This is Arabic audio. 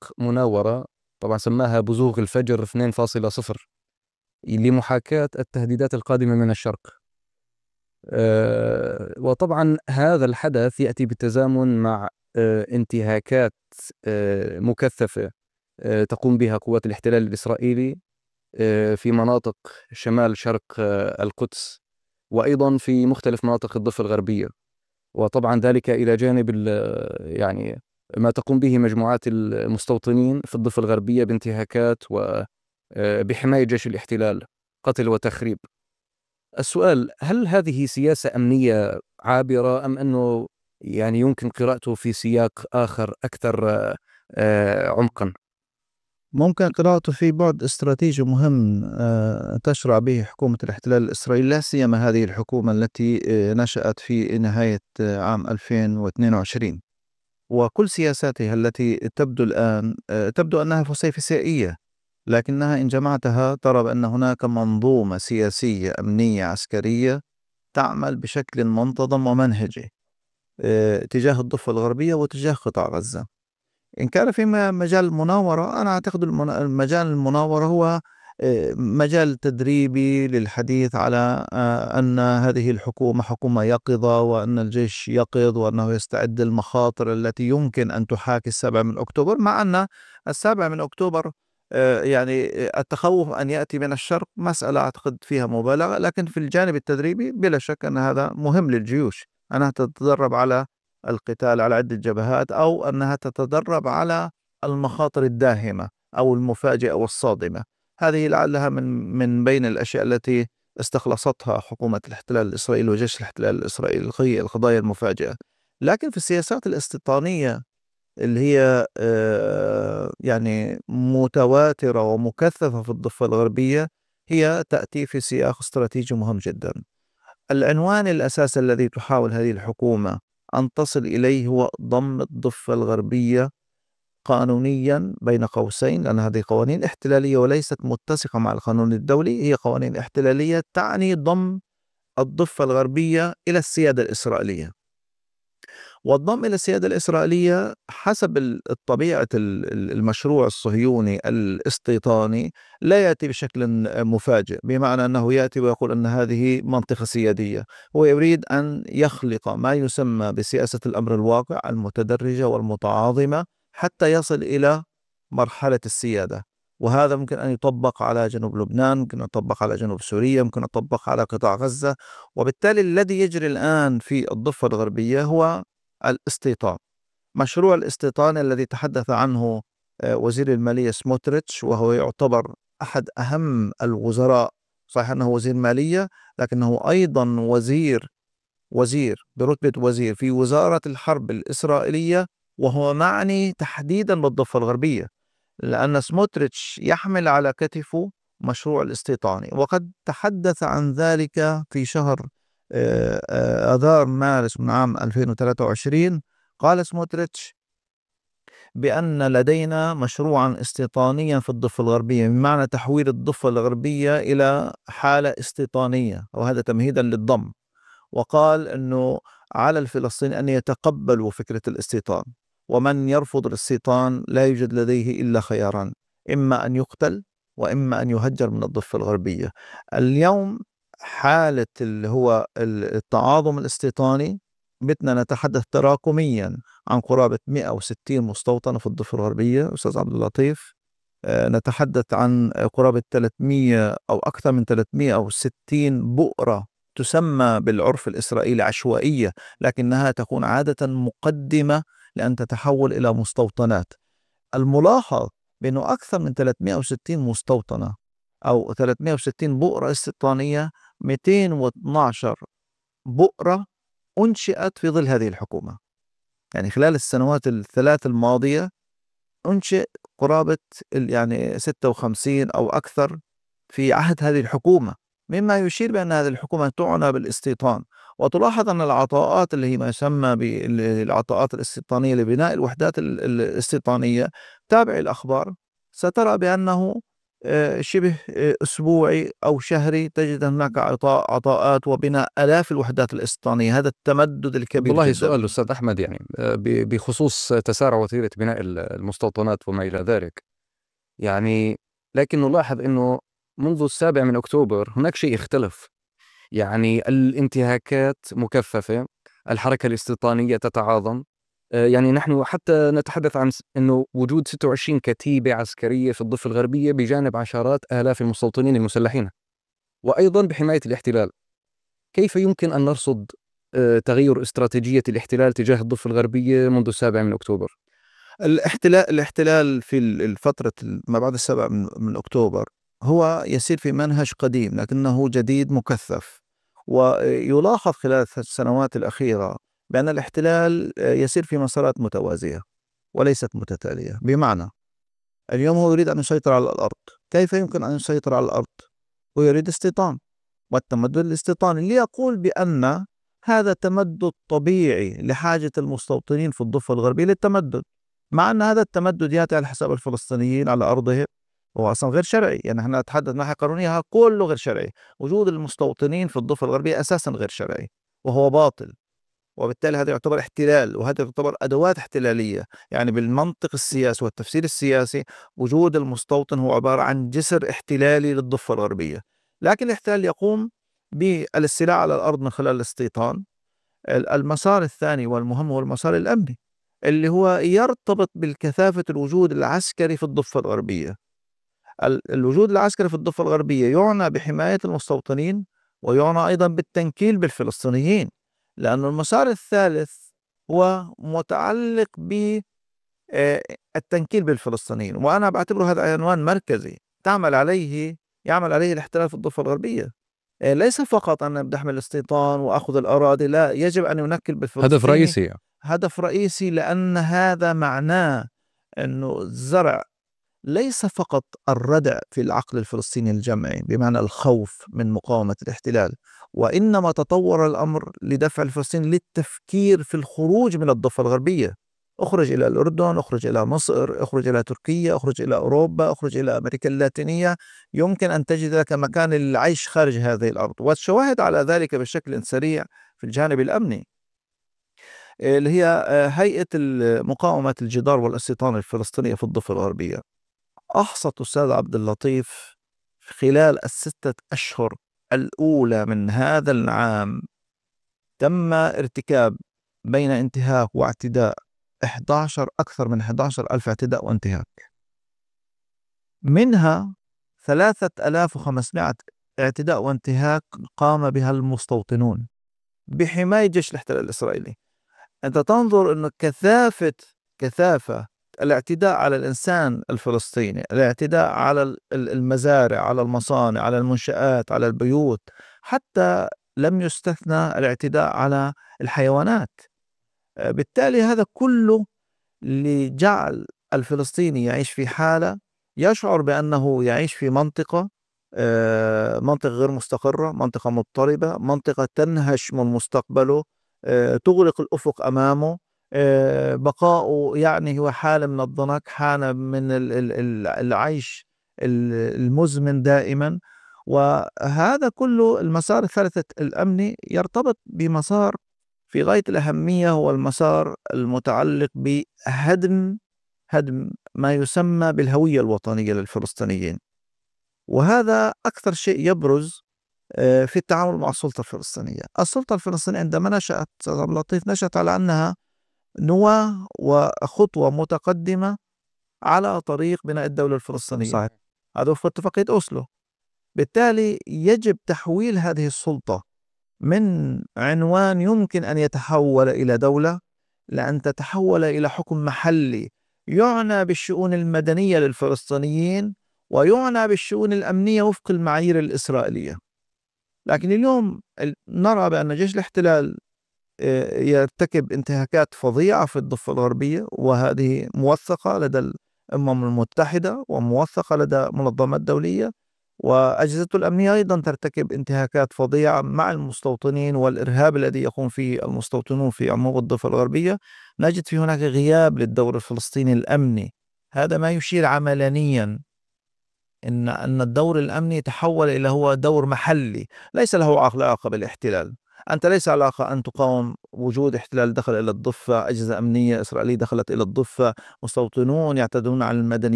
مناورة طبعا سماها بزوغ الفجر 2.0 لمحاكاة التهديدات القادمة من الشرق. وطبعا هذا الحدث يأتي بالتزامن مع انتهاكات مكثفة تقوم بها قوات الاحتلال الإسرائيلي في مناطق شمال شرق القدس، وأيضا في مختلف مناطق الضفة الغربية. وطبعا ذلك إلى جانب يعني ما تقوم به مجموعات المستوطنين في الضفة الغربية بانتهاكات وبحماية جيش الاحتلال، قتل وتخريب. السؤال: هل هذه سياسة أمنية عابرة، أم أنه يعني يمكن قراءته في سياق آخر أكثر عمقا؟ ممكن قراءته في بعد استراتيجي مهم تشرع به حكومة الاحتلال الإسرائيلي، لا سيما هذه الحكومة التي نشأت في نهاية عام 2022. وكل سياساتها التي تبدو الآن تبدو أنها فسيفسائية، لكنها إن جمعتها ترى بأن هناك منظومة سياسية أمنية عسكرية تعمل بشكل منتظم ومنهجي تجاه الضفة الغربية وتجاه قطاع غزة. إن كان في مجال المناورة، أنا أعتقد المجال المناورة هو مجال تدريبي للحديث على أن هذه الحكومة حكومة يقظة، وأن الجيش يقظ، وأنه يستعد للمخاطر التي يمكن أن تحاكي 7 من أكتوبر، مع أن 7 من أكتوبر يعني التخوف أن يأتي من الشرق مسألة أعتقد فيها مبالغة، لكن في الجانب التدريبي بلا شك أن هذا مهم للجيوش أنها تتدرب على القتال على عدة جبهات، أو أنها تتدرب على المخاطر الداهمة أو المفاجئة والصادمة. هذه لعلها من بين الأشياء التي استخلصتها حكومة الاحتلال الإسرائيلي وجيش الاحتلال الإسرائيلي، القضايا المفاجئة. لكن في السياسات الاستيطانية اللي هي يعني متواترة ومكثفة في الضفة الغربية، هي تأتي في سياق استراتيجي مهم جدا. العنوان الأساسي الذي تحاول هذه الحكومة أن تصل إليه هو ضم الضفة الغربية قانونيا بين قوسين، لأن هذه قوانين احتلالية وليست متسقة مع القانون الدولي، هي قوانين احتلالية تعني ضم الضفة الغربية إلى السيادة الإسرائيلية. والضم إلى السيادة الإسرائيلية حسب طبيعة المشروع الصهيوني الاستيطاني لا يأتي بشكل مفاجئ، بمعنى أنه يأتي ويقول أن هذه منطقة سيادية. هو يريد أن يخلق ما يسمى بسياسة الأمر الواقع المتدرجة والمتعاظمة حتى يصل إلى مرحلة السيادة. وهذا ممكن أن يطبق على جنوب لبنان، ممكن أن يطبق على جنوب سوريا، ممكن أن يطبق على قطاع غزة. وبالتالي الذي يجري الآن في الضفة الغربية هو الاستيطان. مشروع الاستيطان الذي تحدث عنه وزير المالية سموتريتش، وهو يعتبر أحد أهم الوزراء، صحيح أنه وزير مالية لكنه أيضا وزير برتبة وزير في وزارة الحرب الإسرائيلية، وهو معني تحديدا بالضفة الغربية، لأن سموتريتش يحمل على كتفه مشروع الاستيطاني، وقد تحدث عن ذلك في شهر آذار مارس من عام 2023. قال سموتريتش بأن لدينا مشروعا استيطانيا في الضفة الغربية، بمعنى تحويل الضفة الغربية إلى حالة استيطانية، وهذا تمهيدا للضم. وقال أنه على الفلسطينيين أن يتقبلوا فكرة الاستيطان، ومن يرفض الاستيطان لا يوجد لديه إلا خياران: إما أن يقتل، وإما أن يهجر من الضفة الغربية. اليوم حالة اللي هو التعاظم الاستيطاني بدنا نتحدث تراكميا عن قرابة 160 مستوطنة في الضفة الغربية أستاذ عبد اللطيف. نتحدث عن قرابة 300 أو أكثر من 360 بؤرة تسمى بالعرف الإسرائيلي عشوائية، لكنها تكون عادة مقدمة لأن تتحول إلى مستوطنات. الملاحظ بأنه أكثر من 360 مستوطنة أو 360 بؤرة استيطانية، 212 بؤرة أنشئت في ظل هذه الحكومة. يعني خلال السنوات الثلاث الماضية أنشئ قرابة يعني 56 أو أكثر في عهد هذه الحكومة، مما يشير بأن هذه الحكومة تعنى بالاستيطان. وتلاحظ أن العطاءات اللي هي ما يسمى بالعطاءات الاستيطانية لبناء الوحدات الاستيطانية، تابع الأخبار سترى بأنه شبه أسبوعي أو شهري، تجد هناك عطاءات وبناء آلاف الوحدات الاستيطانية. هذا التمدد الكبير والله جدا. سؤال أستاذ أحمد، يعني بخصوص تسارع وتيرة بناء المستوطنات وما إلى ذلك، يعني لكن نلاحظ أنه منذ 7 أكتوبر هناك شيء اختلف. يعني الانتهاكات مكثفة، الحركة الاستيطانية تتعاظم. يعني نحن حتى نتحدث عن أنه وجود 26 كتيبة عسكرية في الضفة الغربية بجانب عشرات آلاف المستوطنين المسلحين، وأيضا بحماية الاحتلال. كيف يمكن أن نرصد تغير استراتيجية الاحتلال تجاه الضفة الغربية منذ 7 أكتوبر؟ الاحتلال في الفترة ما بعد 7 أكتوبر هو يسير في منهج قديم لكنه جديد مكثف. ويلاحظ خلال السنوات الأخيرة بأن الاحتلال يسير في مسارات متوازية وليست متتالية. بمعنى، اليوم هو يريد أن يسيطر على الأرض. كيف يمكن أن يسيطر على الأرض؟ هو يريد استيطان والتمدد الاستيطاني، ليقول بأن هذا تمدد طبيعي لحاجة المستوطنين في الضفة الغربية للتمدد، مع أن هذا التمدد يأتي على حساب الفلسطينيين على أرضهم. هو أصلا غير شرعي، يعني احنا نتحدث ناحية قانونية كله غير شرعي. وجود المستوطنين في الضفة الغربية أساسا غير شرعي وهو باطل، وبالتالي هذا يعتبر احتلال، وهذا يعتبر أدوات احتلالية. يعني بالمنطق السياسي والتفسير السياسي، وجود المستوطن هو عبارة عن جسر احتلالي للضفة الغربية. لكن الاحتلال يقوم بالاستيلاء على الأرض من خلال الاستيطان. المسار الثاني والمهم هو المسار الأمني، اللي هو يرتبط بالكثافة الوجود العسكري في الضفة الغربية. الوجود العسكري في الضفة الغربية يعنى بحماية المستوطنين، ويعنى أيضا بالتنكيل بالفلسطينيين، لأن المسار الثالث هو متعلق بالتنكيل بالفلسطينيين. وأنا بعتبره هذا عنوان مركزي يعمل عليه الاحتلال في الضفة الغربية. ليس فقط أن بدي أحمل الاستيطان وأخذ الأراضي، لا، يجب أن ينكل هدف بالفلسطيني. رئيسي. هدف رئيسي، لأن هذا معناه أنه الزرع ليس فقط الردع في العقل الفلسطيني الجمعي بمعنى الخوف من مقاومة الاحتلال، وإنما تطور الأمر لدفع الفلسطينيين للتفكير في الخروج من الضفة الغربية. اخرج إلى الأردن، اخرج إلى مصر، اخرج إلى تركيا، اخرج إلى أوروبا، اخرج إلى أمريكا اللاتينية. يمكن أن تجد لك مكان للعيش خارج هذه الأرض. والشواهد على ذلك بشكل سريع في الجانب الأمني، اللي هي هيئة مقاومة الجدار والاستيطان الفلسطينية في الضفة الغربية. أحصت أستاذ عبد اللطيف خلال ال6 أشهر الأولى من هذا العام تم ارتكاب بين انتهاك واعتداء أكثر من 11 ألف اعتداء وانتهاك، منها 3500 اعتداء وانتهاك قام بها المستوطنون بحماية جيش الاحتلال الإسرائيلي. أنت تنظر أن كثافة الاعتداء على الإنسان الفلسطيني، الاعتداء على المزارع، على المصانع، على المنشآت، على البيوت، حتى لم يستثنى الاعتداء على الحيوانات. بالتالي هذا كله لجعل الفلسطيني يعيش في حالة يشعر بأنه يعيش في منطقة غير مستقرة، منطقة مضطربة، منطقة تنهش من مستقبله، تغلق الأفق أمامه. بقاؤه يعني هو حالة من الضنك، حالة من العيش المزمن دائما. وهذا كله المسار الثالث الأمني يرتبط بمسار في غاية الأهمية، هو المسار المتعلق بهدم ما يسمى بالهوية الوطنية للفلسطينيين. وهذا أكثر شيء يبرز في التعامل مع السلطة الفلسطينية. السلطة الفلسطينية عندما نشأت، أستاذ عبد اللطيف، نشأت على أنها نواة وخطوة متقدمة على طريق بناء الدولة الفلسطينية. صحيح. هذا وفق اتفاقية أوسلو. بالتالي يجب تحويل هذه السلطة من عنوان يمكن أن يتحول إلى دولة، لأن تتحول إلى حكم محلي يعنى بالشؤون المدنية للفلسطينيين ويعنى بالشؤون الأمنية وفق المعايير الإسرائيلية. لكن اليوم نرى بأن جيش الاحتلال يرتكب انتهاكات فظيعة في الضفة الغربية، وهذه موثقة لدى الأمم المتحدة وموثقة لدى منظمات دولية. وأجهزته الأمنية أيضا ترتكب انتهاكات فظيعة مع المستوطنين، والإرهاب الذي يقوم فيه المستوطنون في عمق الضفة الغربية. نجد في هناك غياب للدور الفلسطيني الأمني. هذا ما يشير عملانيا أن الدور الأمني تحول إلى هو دور محلي، ليس له علاقة بالاحتلال. أنت ليس علاقة أن تقاوم وجود احتلال دخل إلى الضفة، أجهزة أمنية إسرائيلية دخلت إلى الضفة، مستوطنون يعتدون على المدنيين.